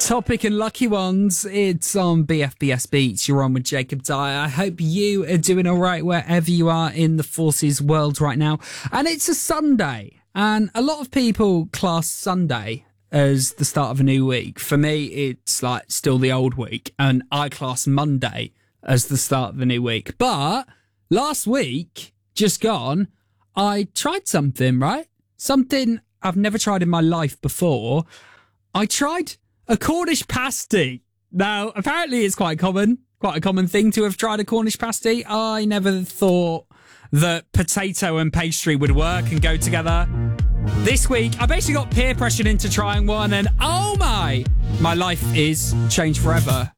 Topic and Lucky Ones. It's on BFBS Beats. You're on with Jacob Dyer. I hope you are doing all right wherever you are in the forces world right now. And it's a Sunday. And a lot of people class Sunday as the start of a new week. For me, it's like still the old week. And I class Monday as the start of the new week. But last week, just gone, I tried something, right? Something I've never tried in my life before. I tried a Cornish pasty. Now, apparently it's quite a common thing to have tried a Cornish pasty. I never thought that potato and pastry would work and go together. This week, I basically got peer pressured into trying one, and oh my life is changed forever.